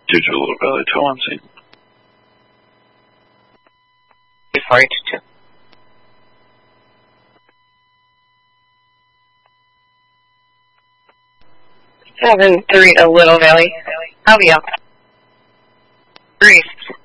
Digital Little Valley Townsend. 482. Seven three, a Little Valley. I'll be up. Greece.